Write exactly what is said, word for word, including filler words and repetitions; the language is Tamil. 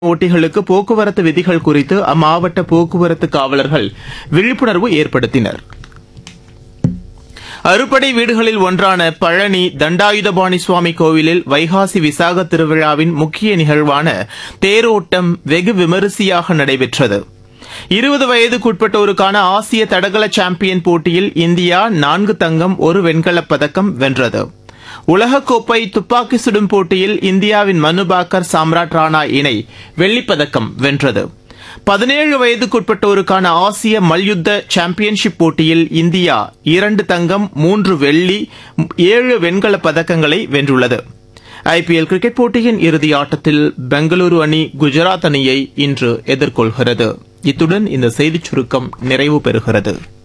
ஓட்டிகளுக்கு போக்குவரத்து விதிகள் குறித்து அம்மாவட்ட போக்குவரத்து காவலர்கள் விழிப்புணர்வு ஏற்படுத்தினர். அறுபடை வீடுகளில் ஒன்றான பழனி தண்டாயுதபாணி சுவாமி கோவிலில் வைகாசி விசாக திருவிழாவின் முக்கிய நிகழ்வான தேரோட்டம் வெகு விமரிசையாக நடைபெற்றது. இருபது வயதுக்குட்பட்டோருக்கான ஆசிய தடகள சாம்பியன் போட்டியில் இந்தியா நான்கு தங்கம் ஒரு வெண்கலப் பதக்கம் வென்றது. உலகக்கோப்பை துப்பாக்கி சுடும் போட்டியில் இந்தியாவின் மனு பாக்கர் சாம்ராட் ராணா இணை வெள்ளிப்பதக்கம் வென்றது. பதினேழு வயதுக்குட்பட்டோருக்கான ஆசிய மல்யுத்த சாம்பியன்ஷிப் போட்டியில் இந்தியா இரண்டு தங்கம் மூன்று வெள்ளி ஏழு வெண்கலப் பதக்கங்களை வென்றுள்ளது. ஐபிஎல் கிரிக்கெட் போட்டியின் இறுதி ஆட்டத்தில் பெங்களூரு அணி குஜராத் அணியை இன்று எதிர்கொள்கிறது. இத்துடன் இந்த செய்திச் சுருக்கம் நிறைவு பெறுகிறது.